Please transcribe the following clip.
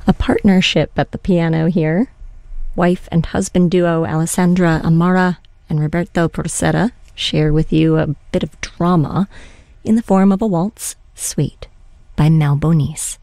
A partnership at the piano here. Wife and husband duo Alessandra Amara and Roberto Porcetta share with you a bit of drama in the form of a waltz, Sweet, by Malbonis.